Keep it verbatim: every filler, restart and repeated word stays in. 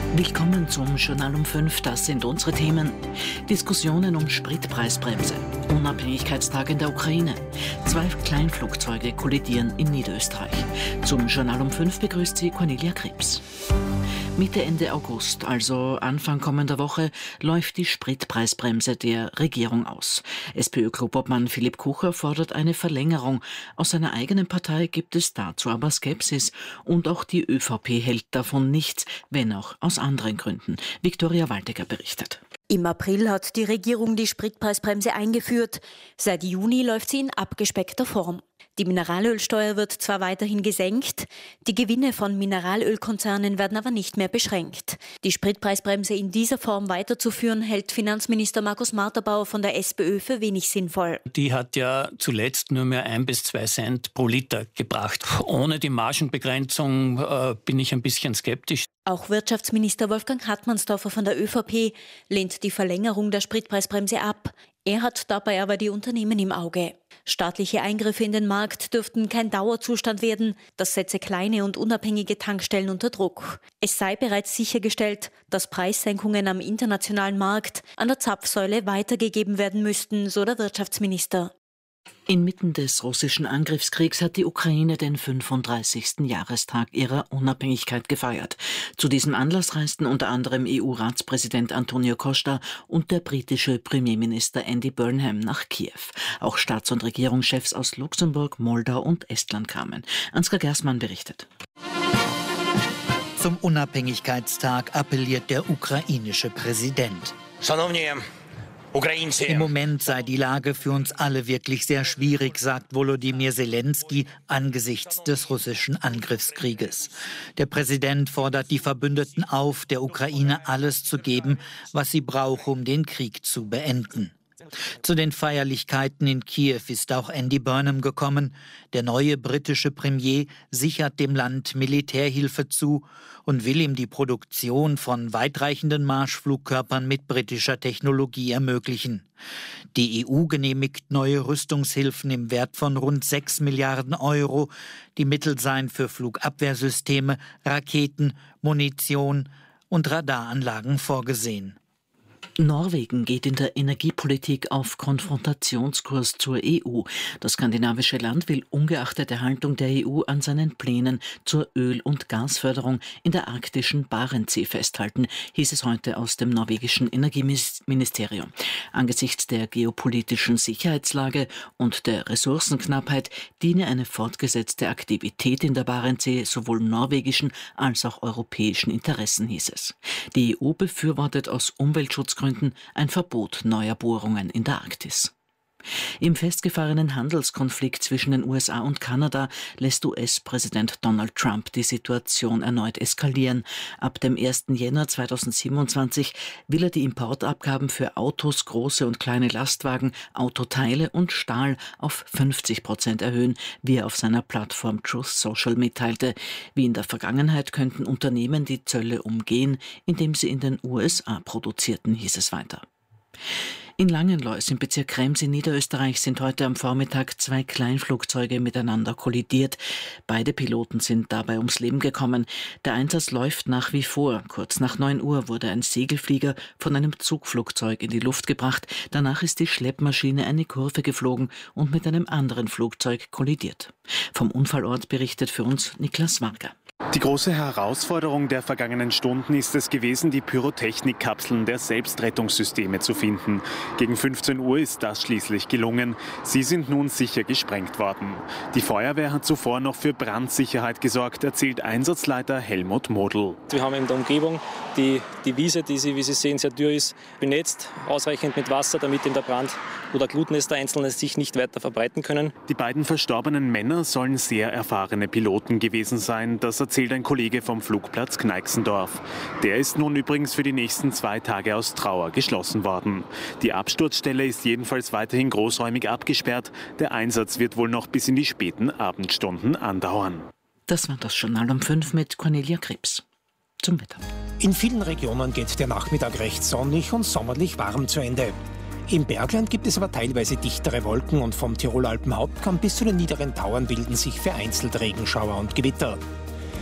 Willkommen zum Journal um fünf. Das sind unsere Themen. Diskussionen um Spritpreisbremse. Unabhängigkeitstag in der Ukraine. Zwei Kleinflugzeuge kollidieren in Niederösterreich. Zum Journal um fünf begrüßt sie Cornelia Krebs. Mitte, Ende August, also Anfang kommender Woche, läuft die Spritpreisbremse der Regierung aus. SPÖ-Klubobmann Philipp Kucher fordert eine Verlängerung. Aus seiner eigenen Partei gibt es dazu aber Skepsis. Und auch die ÖVP hält davon nichts, wenn auch aus anderen Gründen. Viktoria Waldecker berichtet. Im April hat die Regierung die Spritpreisbremse eingeführt. Seit Juni läuft sie in abgespeckter Form. Die Mineralölsteuer wird zwar weiterhin gesenkt, die Gewinne von Mineralölkonzernen werden aber nicht mehr beschränkt. Die Spritpreisbremse in dieser Form weiterzuführen, hält Finanzminister Markus Marterbauer von der SPÖ für wenig sinnvoll. Die hat ja zuletzt nur mehr ein bis zwei Cent pro Liter gebracht. Ohne die Margenbegrenzung äh, bin ich ein bisschen skeptisch. Auch Wirtschaftsminister Wolfgang Hartmannsdorfer von der ÖVP lehnt die Verlängerung der Spritpreisbremse ab. Er hat dabei aber die Unternehmen im Auge. Staatliche Eingriffe in den Markt dürften kein Dauerzustand werden. Das setze kleine und unabhängige Tankstellen unter Druck. Es sei bereits sichergestellt, dass Preissenkungen am internationalen Markt an der Zapfsäule weitergegeben werden müssten, so der Wirtschaftsminister. Inmitten des russischen Angriffskriegs hat die Ukraine den fünfunddreißigsten Jahrestag ihrer Unabhängigkeit gefeiert. Zu diesem Anlass reisten unter anderem E U-Ratspräsident Antonio Costa und der britische Premierminister Andy Burnham nach Kiew. Auch Staats- und Regierungschefs aus Luxemburg, Moldau und Estland kamen. Ansgar Gersmann berichtet. Zum Unabhängigkeitstag appelliert der ukrainische Präsident. Im Moment sei die Lage für uns alle wirklich sehr schwierig, sagt Volodymyr Zelensky angesichts des russischen Angriffskrieges. Der Präsident fordert die Verbündeten auf, der Ukraine alles zu geben, was sie braucht, um den Krieg zu beenden. Zu den Feierlichkeiten in Kiew ist auch Andy Burnham gekommen. Der neue britische Premier sichert dem Land Militärhilfe zu und will ihm die Produktion von weitreichenden Marschflugkörpern mit britischer Technologie ermöglichen. Die E U genehmigt neue Rüstungshilfen im Wert von rund sechs Milliarden Euro. Die Mittel seien für Flugabwehrsysteme, Raketen, Munition und Radaranlagen vorgesehen. Norwegen geht in der Energiepolitik auf Konfrontationskurs zur E U. Das skandinavische Land will ungeachtet der Haltung der E U an seinen Plänen zur Öl- und Gasförderung in der arktischen Barentssee festhalten, hieß es heute aus dem norwegischen Energieministerium. Angesichts der geopolitischen Sicherheitslage und der Ressourcenknappheit diene eine fortgesetzte Aktivität in der Barentssee sowohl norwegischen als auch europäischen Interessen, hieß es. Die E U befürwortet aus Umweltschutzgründen ein Verbot neuer Bohrungen in der Arktis. Im festgefahrenen Handelskonflikt zwischen den U S A und Kanada lässt U S-Präsident Donald Trump die Situation erneut eskalieren. Ab dem ersten Jänner zweitausendsiebenundzwanzig will er die Importabgaben für Autos, große und kleine Lastwagen, Autoteile und Stahl auf fünfzig Prozent erhöhen, wie er auf seiner Plattform Truth Social mitteilte. Wie in der Vergangenheit könnten Unternehmen die Zölle umgehen, indem sie in den U S A produzierten, hieß es weiter. In Langenlois im Bezirk Krems in Niederösterreich sind heute am Vormittag zwei Kleinflugzeuge miteinander kollidiert. Beide Piloten sind dabei ums Leben gekommen. Der Einsatz läuft nach wie vor. Kurz nach neun Uhr wurde ein Segelflieger von einem Zugflugzeug in die Luft gebracht. Danach ist die Schleppmaschine eine Kurve geflogen und mit einem anderen Flugzeug kollidiert. Vom Unfallort berichtet für uns Niklas Warger. Die große Herausforderung der vergangenen Stunden ist es gewesen, die Pyrotechnikkapseln der Selbstrettungssysteme zu finden. Gegen fünfzehn Uhr ist das schließlich gelungen. Sie sind nun sicher gesprengt worden. Die Feuerwehr hat zuvor noch für Brandsicherheit gesorgt, erzählt Einsatzleiter Helmut Modl. Wir haben in der Umgebung die, die Wiese, die Sie, wie Sie sehen, sehr dürr ist, benetzt, ausreichend mit Wasser, damit in der Brand oder Glutnester einzelne sich nicht weiter verbreiten können. Die beiden verstorbenen Männer sollen sehr erfahrene Piloten gewesen sein. Das erzählt ein Kollege vom Flugplatz Kneixendorf. Der ist nun übrigens für die nächsten zwei Tage aus Trauer geschlossen worden. Die Absturzstelle ist jedenfalls weiterhin großräumig abgesperrt. Der Einsatz wird wohl noch bis in die späten Abendstunden andauern. Das war das Journal um fünf mit Cornelia Krebs. Zum Wetter. In vielen Regionen geht der Nachmittag recht sonnig und sommerlich warm zu Ende. Im Bergland gibt es aber teilweise dichtere Wolken und vom Tiroler Alpenhauptkamm bis zu den niederen Tauern bilden sich vereinzelt Regenschauer und Gewitter.